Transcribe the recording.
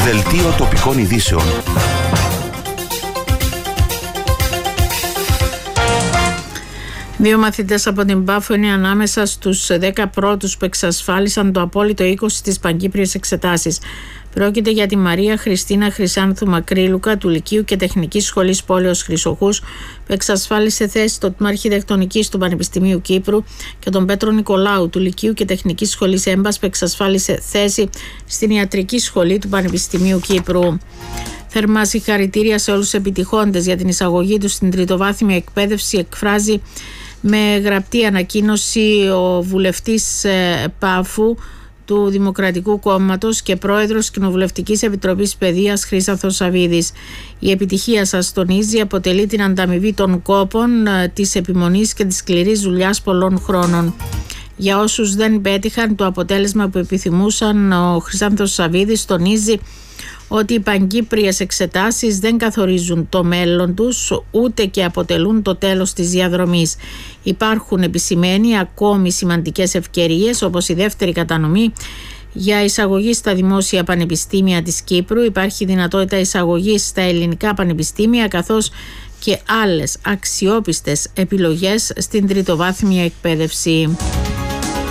Δελτίο τοπικών ειδήσεων. Δύο μαθητές από την Πάφο είναι ανάμεσα στους 10 πρώτους που εξασφάλισαν το απόλυτο 20 στις Παγκύπριες εξετάσεις. Πρόκειται για τη Μαρία Χριστίνα Χρυσάνθου Μακρύλουκα του Λυκείου και Τεχνικής Σχολής Πόλεως Χρυσοχούς, που εξασφάλισε θέση στο τμήμα Αρχιτεκτονικής του Πανεπιστημίου Κύπρου, και τον Πέτρο Νικολάου του Λυκείου και Τεχνικής Σχολής Έμπας, που εξασφάλισε θέση στην Ιατρική Σχολή του Πανεπιστημίου Κύπρου. Θερμά συγχαρητήρια σε όλους τους επιτυχώντες για την εισαγωγή τους στην τριτοβάθμια εκπαίδευση, εκφράζει με γραπτή ανακοίνωση ο βουλευτής Πάφου του Δημοκρατικού Κόμματος και πρόεδρος Κοινοβουλευτικής Επιτροπής Παιδείας Χρύσανθος Σαββίδης. Η επιτυχία σας, τονίζει, αποτελεί την ανταμοιβή των κόπων, της επιμονής και της σκληρής δουλειάς πολλών χρόνων. Για όσους δεν πέτυχαν το αποτέλεσμα που επιθυμούσαν, ο Χρύσανθος Σαββίδης τονίζει ότι οι παγκύπριες εξετάσεις δεν καθορίζουν το μέλλον τους, ούτε και αποτελούν το τέλος της διαδρομής. Υπάρχουν, επισημαίνει, ακόμη σημαντικές ευκαιρίες, όπως η δεύτερη κατανομή για εισαγωγή στα δημόσια πανεπιστήμια της Κύπρου. Υπάρχει δυνατότητα εισαγωγής στα ελληνικά πανεπιστήμια, καθώς και άλλες αξιόπιστες επιλογές στην τριτοβάθμια εκπαίδευση.